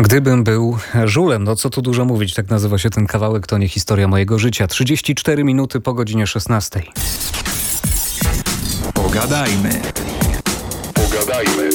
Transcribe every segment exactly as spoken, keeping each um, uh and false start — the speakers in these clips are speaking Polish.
Gdybym był żulem, no co tu dużo mówić, tak nazywa się ten kawałek, to nie historia mojego życia. trzydzieści cztery minuty po godzinie szesnastej. Pogadajmy. Pogadajmy.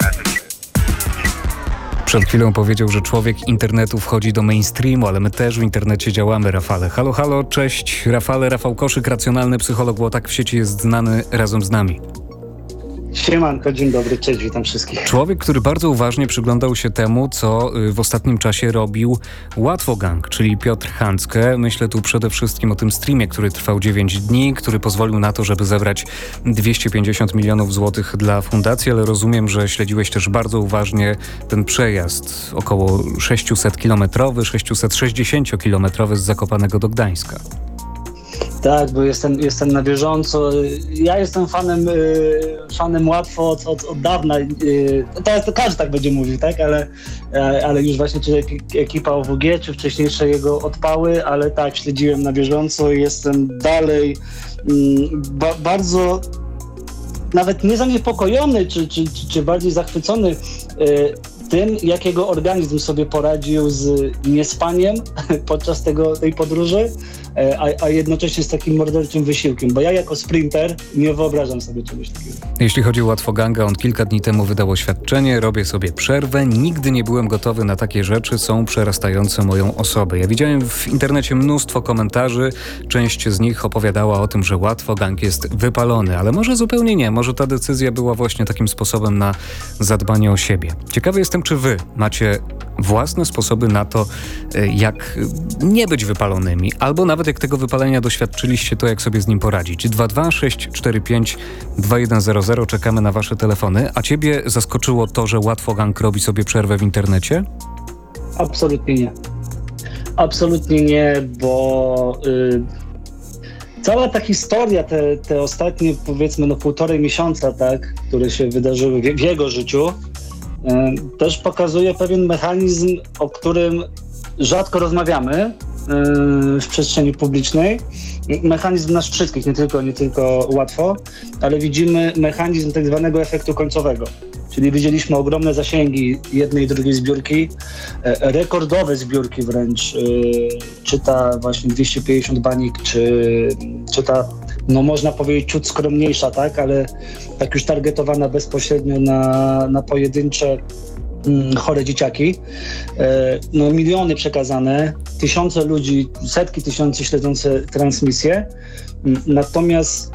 Przed chwilą powiedział, że człowiek internetu wchodzi do mainstreamu, ale my też w internecie działamy, Rafale. Halo, halo, cześć, Rafale, Rafał Koszyk, racjonalny psycholog Łotak w sieci jest znany razem z nami. Siemanko, dzień dobry, cześć, witam wszystkich. Człowiek, który bardzo uważnie przyglądał się temu, co w ostatnim czasie robił Łatwogang, czyli Piotr Handzke. Myślę tu przede wszystkim o tym streamie, który trwał dziewięć dni, który pozwolił na to, żeby zebrać dwieście pięćdziesiąt milionów złotych dla fundacji, ale rozumiem, że śledziłeś też bardzo uważnie ten przejazd około sześćset kilometrowy, sześćset sześćdziesiąt kilometrowy z Zakopanego do Gdańska. Tak, bo jestem, jestem na bieżąco. Ja jestem fanem, yy, fanem Łatwo od, od, od dawna. Yy, teraz to każdy tak będzie mówił, tak? Ale, ale już właśnie czy ekipa O W G, czy wcześniejsze jego odpały, ale tak, śledziłem na bieżąco i jestem dalej yy, ba, bardzo nawet nie zaniepokojony, czy, czy, czy, czy bardziej zachwycony yy, tym, jak jego organizm sobie poradził z niespaniem podczas tego, tej podróży, a, a jednocześnie z takim morderczym wysiłkiem, bo ja jako sprinter nie wyobrażam sobie czegoś takiego. Jeśli chodzi o Łatwoganga, on kilka dni temu wydał oświadczenie, robię sobie przerwę, nigdy nie byłem gotowy na takie rzeczy, są przerastające moją osobę. Ja widziałem w internecie mnóstwo komentarzy, część z nich opowiadała o tym, że Łatwogang jest wypalony, ale może zupełnie nie, może ta decyzja była właśnie takim sposobem na zadbanie o siebie. Ciekawy jestem, czy wy macie własne sposoby na to, jak nie być wypalonymi, albo nawet jak tego wypalenia doświadczyliście, to jak sobie z nim poradzić. dwa dwa sześć cztery pięć dwa jeden zero zero, czekamy na wasze telefony. A ciebie zaskoczyło to, że Łatwogang robi sobie przerwę w internecie? Absolutnie nie. Absolutnie nie, bo yy, cała ta historia, te, te ostatnie powiedzmy no półtorej miesiąca, tak, które się wydarzyły w, w jego życiu, też pokazuje pewien mechanizm, o którym rzadko rozmawiamy w przestrzeni publicznej. Mechanizm nasz wszystkich, nie tylko, nie tylko Łatwo, ale widzimy mechanizm tak zwanego efektu końcowego. Czyli widzieliśmy ogromne zasięgi jednej i drugiej zbiórki, rekordowe zbiórki wręcz, czy ta właśnie dwieście pięćdziesiąt banik, czy, czy ta, no można powiedzieć, ciut skromniejsza, tak, ale tak już targetowana bezpośrednio na, na pojedyncze mm, chore dzieciaki. No miliony przekazane, tysiące ludzi, setki tysięcy śledzące transmisje. Natomiast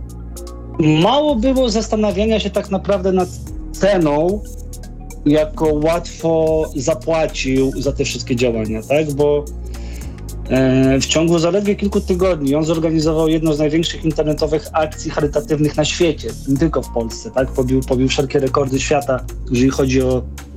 mało było zastanawiania się tak naprawdę nad ceną, jako Łatwo zapłacił za te wszystkie działania, tak? Bo e, w ciągu zaledwie kilku tygodni on zorganizował jedną z największych internetowych akcji charytatywnych na świecie, nie tylko w Polsce, tak? Pobił, pobił wszelkie rekordy świata, jeżeli chodzi o